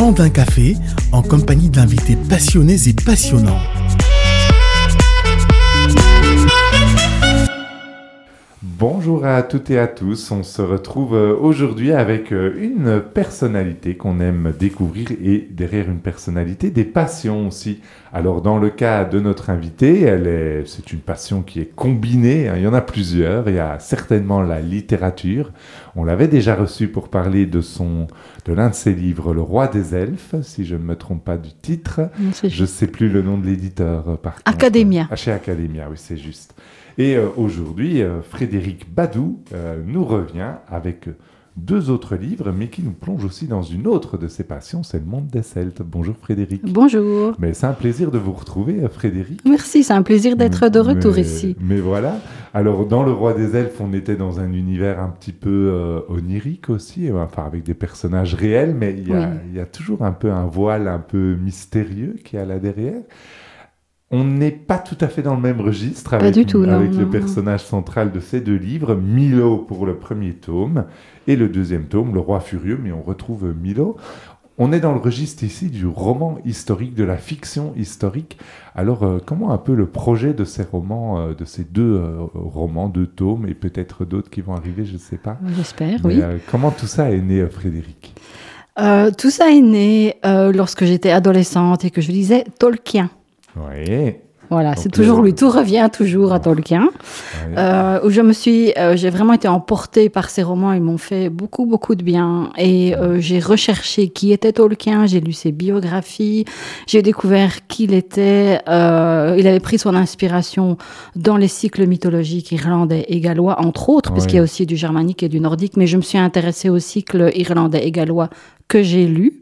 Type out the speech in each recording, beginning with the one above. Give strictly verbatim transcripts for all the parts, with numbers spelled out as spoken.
temps d'un café en compagnie d'invités passionnés et passionnants. Bonjour à toutes et à tous, on se retrouve aujourd'hui avec une personnalité qu'on aime découvrir et derrière une personnalité, des passions aussi. Alors dans le cas de notre invitée, elle est, c'est une passion qui est combinée, hein, il y en a plusieurs, il y a certainement la littérature. On l'avait déjà reçue pour parler de, son, de l'un de ses livres, Le Roi des Elfes, si je ne me trompe pas du titre. Je ne sais plus le nom de l'éditeur par contre. Academia. Ah, chez Academia, oui c'est juste. Et euh, aujourd'hui, euh, Frédéric Badoux euh, nous revient avec deux autres livres, mais qui nous plonge aussi dans une autre de ses passions, c'est le monde des Celtes. Bonjour Frédéric. Bonjour. Mais c'est un plaisir de vous retrouver, Frédéric. Merci, c'est un plaisir d'être mais, de retour mais, ici. Mais voilà, alors dans Le Roi des Elfes, on était dans un univers un petit peu euh, onirique aussi, enfin avec des personnages réels, mais il y, oui. y a toujours un peu un voile un peu mystérieux qui est là derrière. On n'est pas tout à fait dans le même registre avec, du tout, avec non, le non, personnage non. central de ces deux livres, Milo pour le premier tome et le deuxième tome, Le Roi Furieux, mais on retrouve Milo. On est dans le registre ici du roman historique, de la fiction historique. Alors, euh, comment un peu le projet de ces romans, euh, de ces deux euh, romans, deux tomes, et peut-être d'autres qui vont arriver, je ne sais pas. J'espère, mais, oui. Euh, comment tout ça est né, Frédéric ? euh, Tout ça est né euh, lorsque j'étais adolescente et que je lisais Tolkien. Oui. Voilà, donc c'est toujours le... lui, tout revient toujours à Tolkien, oui. euh, où je me suis, euh, j'ai vraiment été emportée par ces romans, ils m'ont fait beaucoup, beaucoup de bien, et euh, j'ai recherché qui était Tolkien, j'ai lu ses biographies, j'ai découvert qu'il était, euh, il avait pris son inspiration dans les cycles mythologiques irlandais et gallois, entre autres, oui. puisqu'il y a aussi du germanique et du nordique, mais je me suis intéressée aux cycles irlandais et gallois que j'ai lus.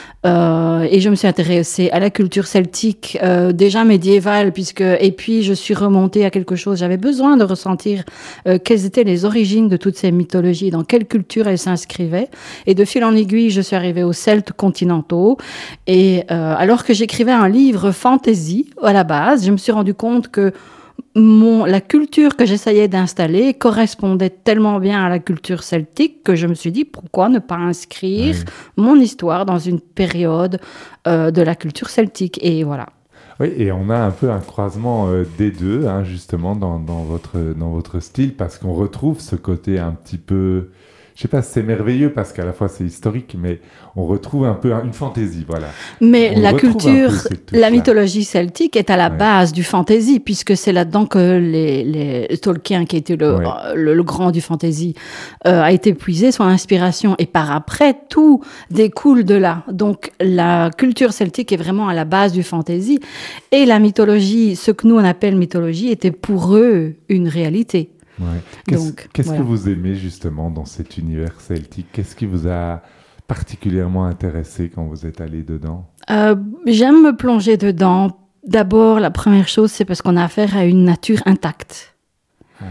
Euh, et je me suis intéressée à la culture celtique euh, déjà médiévale, puisque et puis je suis remontée à quelque chose. J'avais besoin de ressentir euh, quelles étaient les origines de toutes ces mythologies, dans quelle culture elles s'inscrivaient. Et de fil en aiguille, je suis arrivée aux Celtes continentaux. Et euh, alors que j'écrivais un livre fantasy à la base, je me suis rendu compte que Mon, la culture que j'essayais d'installer correspondait tellement bien à la culture celtique que je me suis dit pourquoi ne pas inscrire oui. mon histoire dans une période euh, de la culture celtique, et voilà. Oui, et on a un peu un croisement euh, des deux, hein, justement, dans, dans, votre, dans votre style, parce qu'on retrouve ce côté un petit peu... Je sais pas, c'est merveilleux parce qu'à la fois c'est historique, mais on retrouve un peu une fantaisie, voilà. Mais on la culture, la mythologie celtique est à la ouais. base du fantasy, puisque c'est là-dedans que les, les Tolkien, qui était le, ouais. le, le grand du fantasy, euh, a été puisé son inspiration. Et par après, tout découle de là. Donc la culture celtique est vraiment à la base du fantasy. Et la mythologie, ce que nous on appelle mythologie, était pour eux une réalité. Ouais. Qu'est-ce, Donc, qu'est-ce voilà. que vous aimez justement dans cet univers celtique ? Qu'est-ce qui vous a particulièrement intéressé quand vous êtes allé dedans ? euh, J'aime me plonger dedans. D'abord, la première chose, c'est parce qu'on a affaire à une nature intacte. Ouais.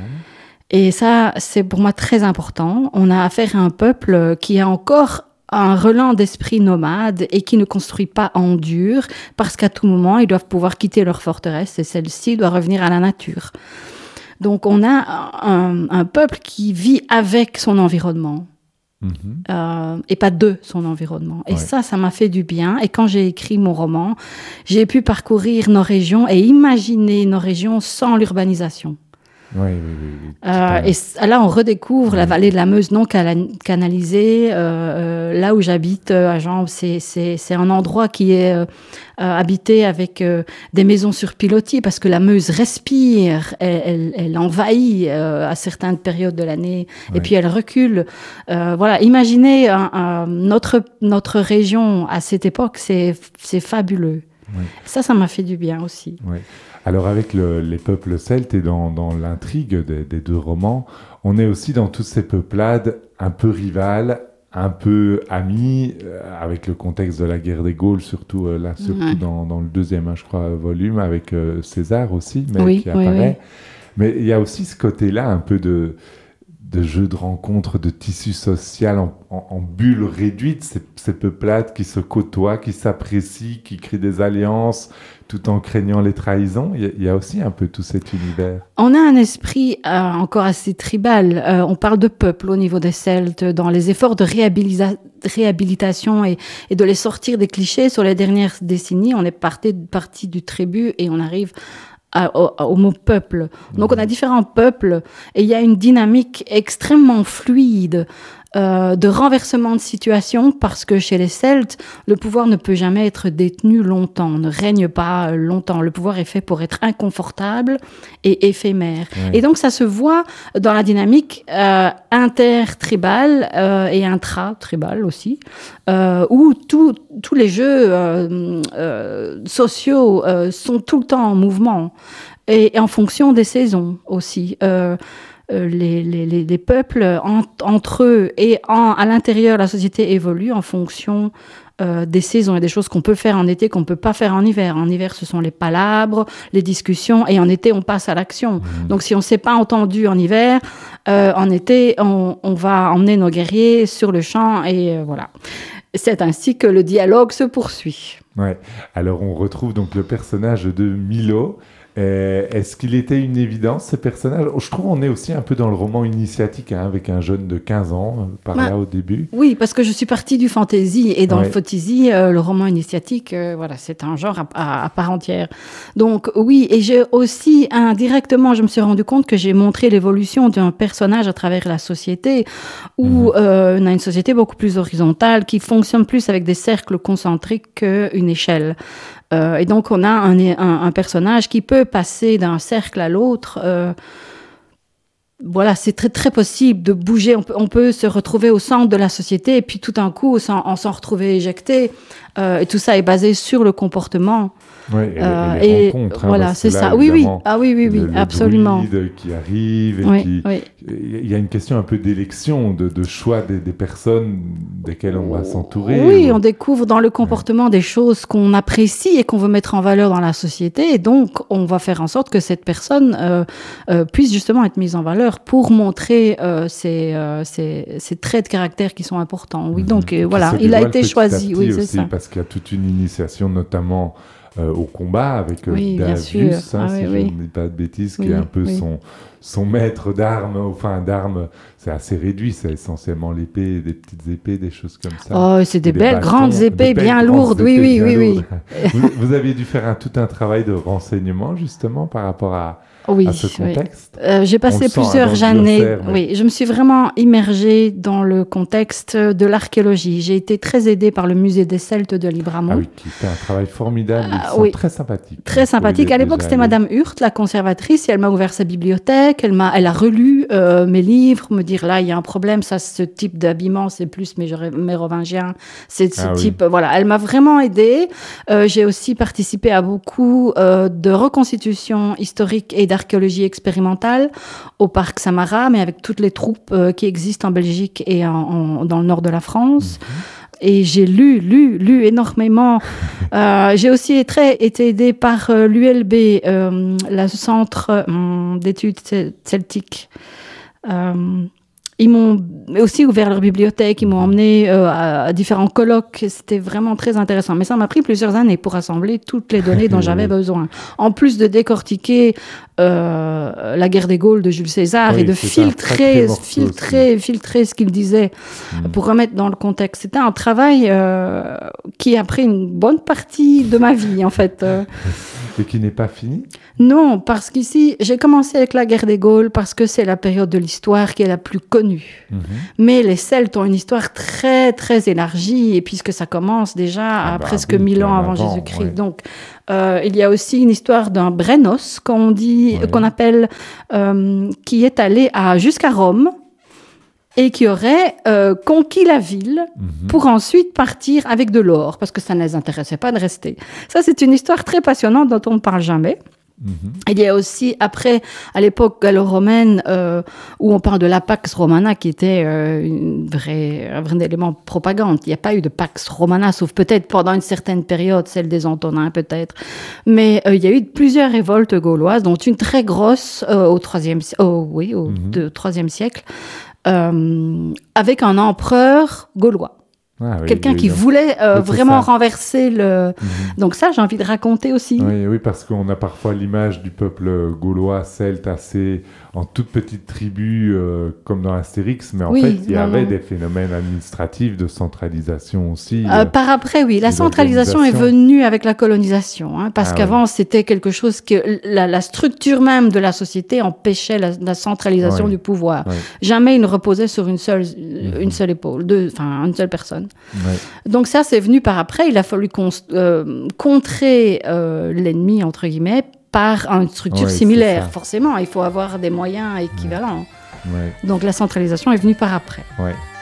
Et ça, c'est pour moi très important. On a affaire à un peuple qui a encore un relent d'esprit nomade et qui ne construit pas en dur, parce qu'à tout moment, ils doivent pouvoir quitter leur forteresse et celle-ci doit revenir à la nature. Donc, on a un, un peuple qui vit avec son environnement mmh. euh, et pas de son environnement. Et ouais. ça, ça m'a fait du bien. Et quand j'ai écrit mon roman, j'ai pu parcourir nos régions et imaginer nos régions sans l'urbanisation. Oui, oui, oui. Euh, et là, on redécouvre oui. la vallée de la Meuse non canalisée. Euh, euh, là où j'habite, euh, à Jambes, c'est, c'est, c'est un endroit qui est euh, habité avec euh, des maisons sur pilotis, parce que la Meuse respire, elle, elle, elle envahit euh, à certaines périodes de l'année, oui. et puis elle recule. Euh, voilà, imaginez un, un, notre, notre région à cette époque, c'est, c'est fabuleux. Oui. Ça, ça m'a fait du bien aussi. Oui. Alors avec le, les peuples celtes et dans, dans l'intrigue des, des deux romans, on est aussi dans toutes ces peuplades un peu rivales, un peu amies, euh, avec le contexte de la guerre des Gaules, surtout euh, là, surtout ouais. dans, dans le deuxième, hein, je crois, volume, avec euh, César aussi, mais oui, qui apparaît. Oui, oui. Mais il y a aussi ce côté-là un peu de... de jeux de rencontres, de tissu social en, en, en bulles réduites, ces, ces peuplades qui se côtoient, qui s'apprécient, qui créent des alliances, tout en craignant les trahisons. Il y a, il y a aussi un peu tout cet univers. On a un esprit euh, encore assez tribal. Euh, on parle de peuple au niveau des Celtes, dans les efforts de réhabilisa- réhabilitation et, et de les sortir des clichés. Sur les dernières décennies, on est parti, parti du tribut et on arrive À, au, au mot peuple. Donc, on a différents peuples et il y a une dynamique extrêmement fluide euh, de renversement de situation parce que chez les Celtes, le pouvoir ne peut jamais être détenu longtemps, ne règne pas longtemps. Le pouvoir est fait pour être inconfortable et éphémère. Oui. Et donc, ça se voit dans la dynamique euh, intertribale euh, et intra-tribale aussi, euh, où tous les jeux euh, euh, sociaux euh, sont tout le temps en mouvement et, et en fonction des saisons aussi. Euh, Les, les, les peuples en, entre eux et en, à l'intérieur, la société évolue en fonction euh, des saisons. Il y a des choses qu'on peut faire en été qu'on ne peut pas faire en hiver. En hiver, ce sont les palabres, les discussions, et en été, on passe à l'action. Mmh. Donc, si on ne s'est pas entendu en hiver, euh, en été, on, on va emmener nos guerriers sur le champ, et euh, voilà. C'est ainsi que le dialogue se poursuit. Ouais. Alors, on retrouve donc le personnage de Milo. Euh, est-ce qu'il était une évidence, ce personnage ? Je trouve qu'on est aussi un peu dans le roman initiatique, hein, avec un jeune de quinze ans, par bah, là au début. Oui, parce que je suis partie du fantasy, et dans ouais. le fantasy, euh, le roman initiatique, euh, voilà, c'est un genre à, à, à part entière. Donc oui, et j'ai aussi, indirectement, je me suis rendu compte que j'ai montré l'évolution d'un personnage à travers la société, où mmh. euh, on a une société beaucoup plus horizontale, qui fonctionne plus avec des cercles concentriques qu'une échelle. Euh, et donc, on a un, un, un personnage qui peut passer d'un cercle à l'autre. Euh, voilà, c'est très, très possible de bouger. On peut, on peut se retrouver au centre de la société et puis tout d'un coup, on s'en, on s'en retrouver éjecté. Euh, et tout ça est basé sur le comportement. Oui, et, euh, et les rencontres. Et, hein, voilà, c'est ça. Oui, oui. Ah oui, oui, oui, le, absolument. Le druide qui arrive. Et oui, puis, oui. Il y a une question un peu d'élection, de, de choix des, des personnes desquelles on va s'entourer. Oui, ou... on découvre dans le comportement oui. des choses qu'on apprécie et qu'on veut mettre en valeur dans la société. Et donc, on va faire en sorte que cette personne euh, euh, puisse justement être mise en valeur pour montrer euh, ses, euh, ses, ses traits de caractère qui sont importants. Oui, mmh. donc euh, voilà, il a été choisi. Oui, c'est aussi, ça. Parce qu'il y a toute une initiation, notamment euh, au combat avec euh, oui, Davius, hein, ah, si oui, je oui. ne dis pas de bêtises, oui, qui est un peu oui. son, son maître d'armes, enfin d'armes, c'est assez réduit, c'est essentiellement l'épée, des petites épées, des choses comme ça. Oh, c'est des, des belles bâtons, grandes épées belles bien grandes lourdes, épées oui, oui, bien oui, lourdes. oui. vous, vous aviez dû faire un, tout un travail de renseignement, justement, par rapport à... Oui, à ce contexte. Oui. Euh, j'ai passé plusieurs années. Mais... Oui, je me suis vraiment immergée dans le contexte de l'archéologie. J'ai été très aidée par le musée des Celtes de Libramont. Ah oui, qui fait un travail formidable. Ils euh, sont oui. très sympathiques. Très sympathiques. À l'époque, c'était Madame Hurt, la conservatrice, et elle m'a ouvert sa bibliothèque. Elle m'a, elle a relu euh, mes livres, me dire là, il y a un problème. Ça, ce type d'habillement, c'est plus mérovingien. C'est ce ah, type. Oui. Voilà, elle m'a vraiment aidée. Euh, j'ai aussi participé à beaucoup euh, de reconstitutions historiques et d'archéologie expérimentale au parc Samara, mais avec toutes les troupes euh, qui existent en Belgique et en, en, dans le nord de la France. Mm-hmm. Et j'ai lu, lu, lu énormément. euh, j'ai aussi très, été aidée par euh, l'U L B, euh, le Centre euh, d'études celtiques. Euh, Ils m'ont aussi ouvert leur bibliothèque, ils m'ont emmené euh, à, à différents colloques. C'était vraiment très intéressant. Mais ça m'a pris plusieurs années pour rassembler toutes les données dont j'avais besoin. En plus de décortiquer euh, la guerre des Gaules de Jules César oui, et de filtrer, filtrer, filtrer ce qu'il disait mmh. pour remettre dans le contexte. C'était un travail euh, qui a pris une bonne partie de ma vie, en fait. Et qui n'est pas fini ? Non, parce qu'ici, j'ai commencé avec la guerre des Gaules parce que c'est la période de l'histoire qui est la plus connue. Mmh. Mais les Celtes ont une histoire très, très élargie, et puisque ça commence déjà ah à bah, presque oui, mille ans avant, avant Jésus-Christ. Ouais. Donc, euh, il y a aussi une histoire d'un Brennos, qu'on dit, ouais. qu'on appelle, euh, qui est allé à, jusqu'à Rome, et qui aurait euh, conquis la ville mmh. pour ensuite partir avec de l'or, parce que ça ne les intéressait pas de rester. Ça, c'est une histoire très passionnante dont on ne parle jamais. Mm-hmm. Il y a aussi, après, à l'époque gallo-romaine, euh, où on parle de la Pax Romana, qui était euh, une vraie, un vrai élément de propagande. Il n'y a pas eu de Pax Romana, sauf peut-être pendant une certaine période, celle des Antonins peut-être. Mais euh, il y a eu plusieurs révoltes gauloises, dont une très grosse euh, au troisième, oh, oui, au mm-hmm. troisième siècle, euh, avec un empereur gaulois. Ah, oui, quelqu'un qui voulait euh, vraiment ça. renverser le... Mm-hmm. Donc ça, j'ai envie de raconter aussi. Oui, oui, parce qu'on a parfois l'image du peuple gaulois, celte, assez en toute petite tribu, euh, comme dans Astérix, mais en oui, fait, il y non, avait non. des phénomènes administratifs de centralisation aussi. Euh, euh, par après, oui. La centralisation est venue avec la colonisation, hein, parce ah, qu'avant, oui. c'était quelque chose que... La, la structure même de la société empêchait la, la centralisation oui. du pouvoir. Oui. Jamais il ne reposait sur une seule, mm-hmm. une seule épaule, deux, enfin, une seule personne. Ouais. Donc ça, c'est venu par après. Il a fallu con- euh, contrer euh, l'ennemi, entre guillemets, par une structure ouais, similaire. Forcément, il faut avoir des moyens équivalents. Ouais. Ouais. Donc la centralisation est venue par après. Ouais.